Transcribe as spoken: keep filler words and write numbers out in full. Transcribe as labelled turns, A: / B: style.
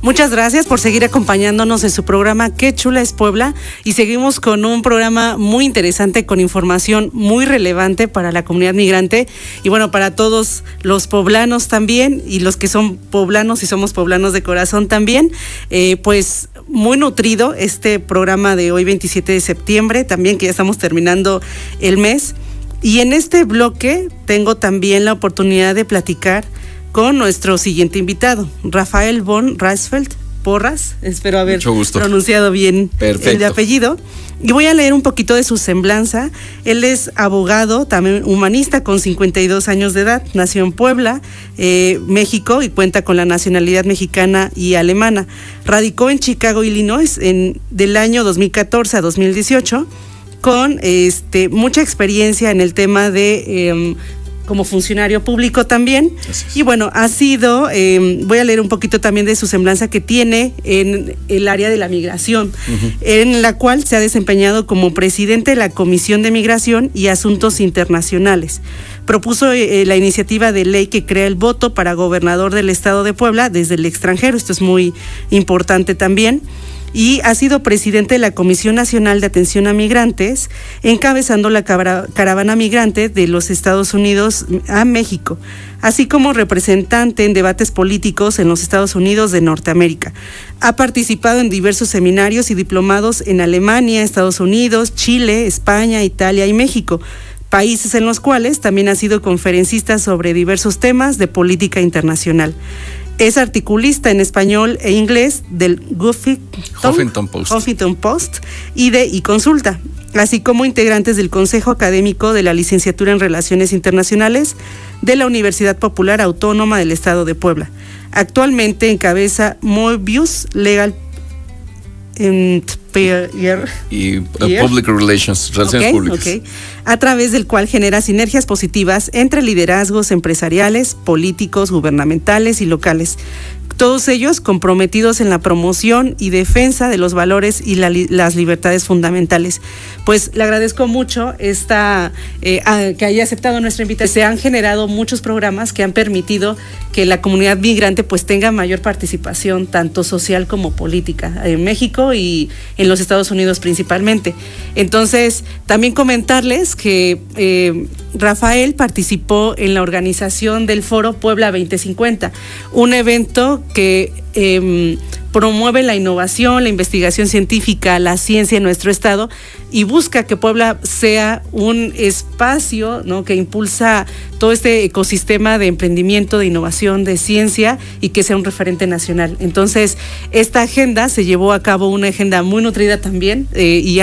A: Muchas gracias por seguir acompañándonos en su programa Qué chula es Puebla, y seguimos con un programa muy interesante con información muy relevante para la comunidad migrante y bueno, para todos los poblanos también y los que son poblanos y somos poblanos de corazón también, eh, pues muy nutrido este programa de hoy veintisiete de septiembre, también que ya estamos terminando el mes, y en este bloque tengo también la oportunidad de platicar con nuestro siguiente invitado, Rafael von Rasfeld Porras, espero haber pronunciado bien Perfecto. el de apellido, y voy a leer un poquito de su semblanza. Él es abogado, también humanista, con cincuenta y dos años de edad, nació en Puebla, eh, México, y cuenta con la nacionalidad mexicana y alemana. Radicó en Chicago, Illinois, en, del año dos mil catorce a dos mil dieciocho, con este, mucha experiencia en el tema de... Eh, como funcionario público también, y bueno, ha sido, eh, voy a leer un poquito también de su semblanza que tiene en el área de la migración, uh-huh. en la cual se ha desempeñado como presidente de la Comisión de Migración y Asuntos Internacionales. Propuso eh, la iniciativa de ley que crea el voto para gobernador del estado de Puebla desde el extranjero, esto es muy importante también, y ha sido presidente de la Comisión Nacional de Atención a Migrantes, encabezando la caravana migrante de los Estados Unidos a México, así como representante en debates políticos en los Estados Unidos de Norteamérica. Ha participado en diversos seminarios y diplomados en Alemania, Estados Unidos, Chile, España, Italia y México, países en los cuales también ha sido conferencista sobre diversos temas de política internacional. Es articulista en español e inglés del Huffington Post, Huffington Post y de y Consulta, así como integrantes del Consejo Académico de la Licenciatura en Relaciones Internacionales de la Universidad Popular Autónoma del Estado de Puebla. Actualmente encabeza Moebius Legal en
B: y uh, Public Relations, Relaciones
A: okay,
B: Públicas.
A: Okay. A través del cual genera sinergias positivas entre liderazgos empresariales, políticos, gubernamentales y locales. Todos ellos comprometidos en la promoción y defensa de los valores y la, las libertades fundamentales. Pues le agradezco mucho esta eh, a, que haya aceptado nuestra invitación. Se han generado muchos programas que han permitido que la comunidad migrante pues tenga mayor participación, tanto social como política, en México y en los Estados Unidos principalmente. Entonces, también comentarles que eh, Rafael participó en la organización del Foro Puebla veinte cincuenta, un evento que eh, promueve la innovación, la investigación científica, la ciencia en nuestro estado y busca que Puebla sea un espacio, ¿no?, que impulsa todo este ecosistema de emprendimiento, de innovación, de ciencia y que sea un referente nacional. Entonces, esta agenda se llevó a cabo, una agenda muy nutrida también eh, y